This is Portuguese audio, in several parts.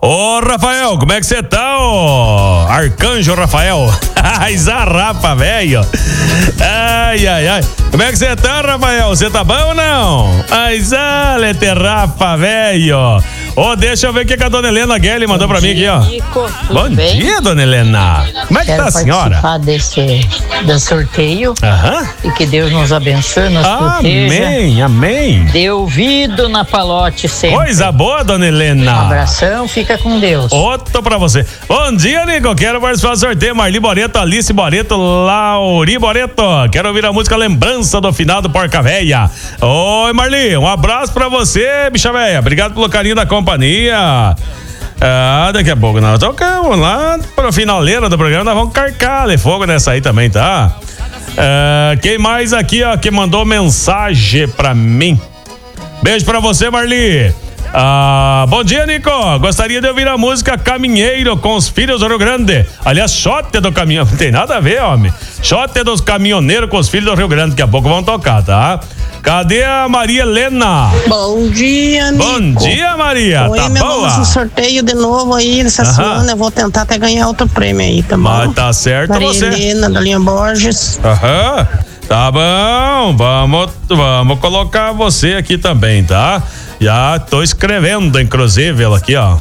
Ô, Rafael, como é que você tá, ô? Arcanjo Rafael. Ai, zarrapa, velho. Ai. Como é que você tá, Rafael? Você tá bom ou não? Ai, zalete, Rafa, velho. Ô, deixa eu ver o que a dona Helena Guelli mandou pra mim aqui, ó. Nico, Bom dia, dona Helena. Como é que tá a senhora? Participar do sorteio. Aham. E que Deus nos abençoe, nos proteja. Amém. Dê ouvido na Palote sempre. Coisa boa, dona Helena. Um abração, fica com Deus. Outro pra você. Bom dia, Nico. Quero participar do sorteio. Marli Boreto, Alice Boreto, Lauri Boreto. Quero ouvir a música Lembrança do Final do Porca Véia. Oi, Marli. Um abraço pra você, bicha véia. Obrigado pelo carinho da companhia. Daqui a pouco nós tocamos lá pro finaleiro do programa. Nós vamos carcar de fogo nessa aí também, tá? Quem mais aqui, ó, que mandou mensagem pra mim? Beijo pra você, Marli. Bom dia, Nico. Gostaria de ouvir a música Caminheiro com os Filhos do Rio Grande. Aliás, Xote do Caminhão. Não tem nada a ver, homem. Xote dos Caminhoneiros com os Filhos do Rio Grande. Daqui a pouco vão tocar, tá? Cadê a Maria Helena? Bom dia, Nico. Bom dia, Maria. Oi, tá meu boa? Vamos no sorteio de novo aí essa semana. Eu vou tentar até ganhar outro prêmio aí, tá bom? Mas tá certo, Maria você. Helena, da linha Borges. Tá bom. Vamos colocar você aqui também, tá? Já tô escrevendo, inclusive, ela aqui, ó.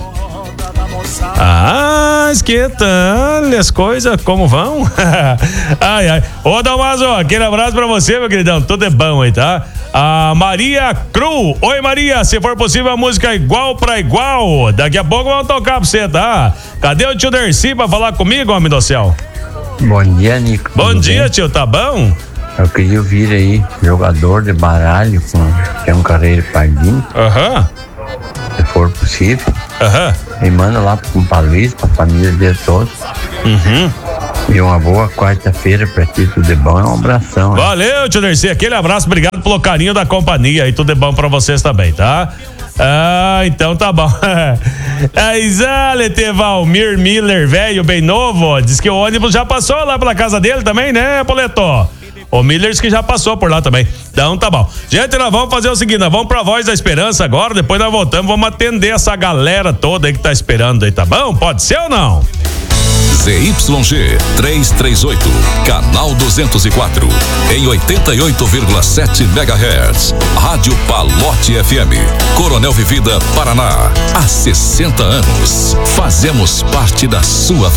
Que tal as coisas, como vão? Ai. Ô, Dalmazo, aquele abraço pra você, meu queridão. Tudo é bom aí, tá? A Maria Cru. Oi, Maria, se for possível a música Igual pra Igual. Daqui a pouco vamos tocar pra você, tá? Cadê o tio Dercy pra falar comigo, homem do céu? Bom dia, Nico. Bom dia, tio, tá bom? Eu queria ouvir aí jogador de baralho que é um Carreiro Pardinho. Se for possível. E manda lá pro Palito, pra família de todos. E uma boa quarta-feira pra ti, tudo de bom. Um abração. Valeu, tio Dercy, aquele abraço, obrigado pelo carinho da companhia e tudo de bom pra vocês também, tá? Então tá bom. Aí, Valmir Miller, velho, bem novo, diz que o ônibus já passou lá pela casa dele também, né, Poleto? O Miller disse que já passou por lá também. Então tá bom. Gente, nós vamos fazer o seguinte, nós vamos pra Voz da Esperança agora, depois nós voltamos, vamos atender essa galera toda aí que tá esperando aí, tá bom? Pode ser ou não? ZYG 338, canal 204, em 88,7 MHz. Rádio Palote FM, Coronel Vivida, Paraná. Há 60 anos, fazemos parte da sua vida.